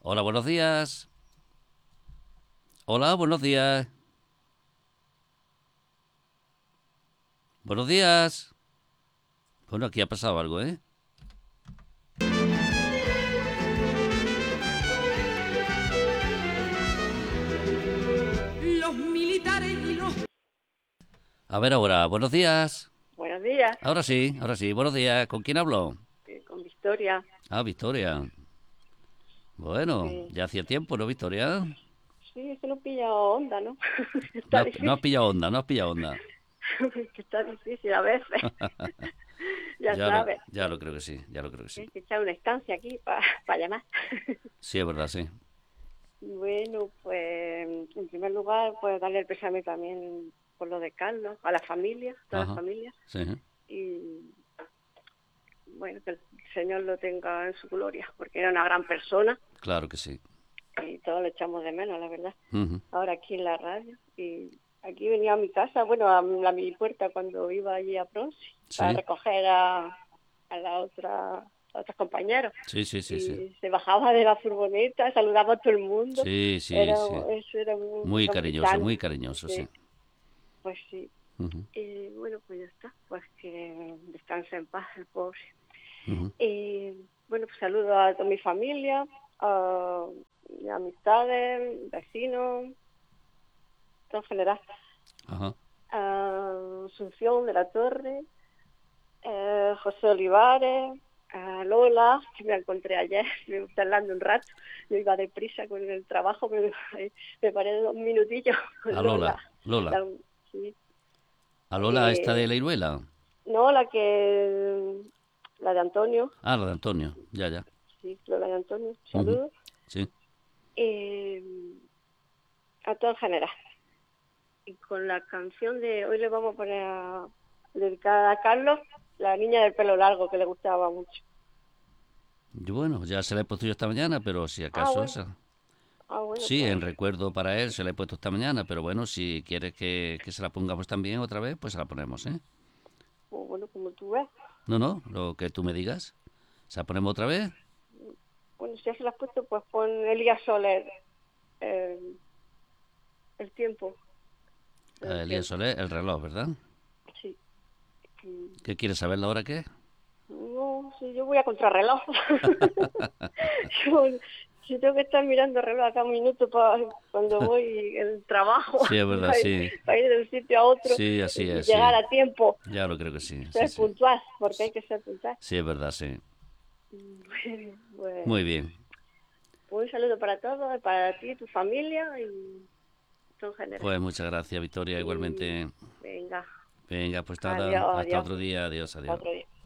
Hola, buenos días. Hola, buenos días. Buenos días. Bueno, aquí ha pasado algo, ¿eh? Los militares y los... A ver ahora, buenos días. Buenos días, Ahora sí, buenos días. ¿Con quién hablo? con Victoria. Ah, Victoria. Bueno, Sí, ya hacía tiempo, ¿no, Victoria? sí, es que no pilla onda, ¿no? No Está has, no has difícil, pillado onda, no has pillado onda. que está difícil a veces, ya sabes. Ya lo creo que sí, ya lo creo que sí. Hay que echar una estancia aquí para llamar. Sí, es verdad, sí. Bueno, pues en primer lugar, pues darle el pésame también por lo de Carlos, a la familia, toda la Ajá, familia. sí, Y bueno, que el Señor lo tenga en su gloria, porque era una gran persona claro que sí. y todos lo echamos de menos, la verdad. Ujú, Ahora aquí en la radio y aquí venía a mi casa, bueno, a mi puerta cuando iba allí a Bronce para sí, recoger a la otra a otros compañeros sí, sí, sí, sí. y se bajaba de la furgoneta, saludaba a todo el mundo, Sí, sí, sí. eso era muy Muy cariñoso, capitán, muy cariñoso, sí. sí, pues sí. Ujú, Y bueno, pues ya está, pues que descanse en paz el pobre. ujú, Y bueno, pues saludo a toda mi familia, a mis amistades, vecinos, todo en general. ajá. A Asunción de la Torre, José Olivares, a Lola, que me la encontré ayer, me gusta hablando un rato, yo iba deprisa con el trabajo, pero me paré 2 minutillos A con Lola, Lola. Lola. La, sí, A Lola esta de la Iruela. no, la de Antonio, Ah, la de Antonio. Ya, ya. sí, Lola de Antonio, Ujú, saludos, sí. a todo en general. Y con la canción de hoy le vamos a poner dedicada a Carlos, la niña del pelo largo, que le gustaba mucho. Y bueno, ya se la he puesto yo esta mañana, pero si Ah, acaso bueno, esa. Sí, en pues, recuerdo para él se la he puesto esta mañana, pero bueno, si quieres que se la pongamos también otra vez, pues se la ponemos, ¿eh? bueno, como tú ves. No, no, lo que tú me digas. ¿Se la ponemos otra vez? Bueno, si ya se la has puesto, pues pon Elías Soler, eh, el tiempo, el Elías tiempo, Soler, el reloj, ¿verdad? sí. Mm, ¿Qué quieres saber la hora qué? No, sí, yo voy a contrarreloj. Yo, si tengo que estar mirando el reloj a cada minuto cuando voy en el trabajo, Sí, es verdad, sí. para ir de un sitio a otro Sí, así y es, sí. llegar a tiempo, Ya lo creo que sí, sí, ser sí. puntual, porque hay que ser puntual. Sí, es verdad, sí. Bueno, pues, Muy bien. un saludo para todos, para ti, tu familia y todo en general. Pues muchas gracias, Victoria. Y Igualmente, venga, venga, pues nada, adiós, hasta adiós, otro día. Adiós, hasta adiós. otro día.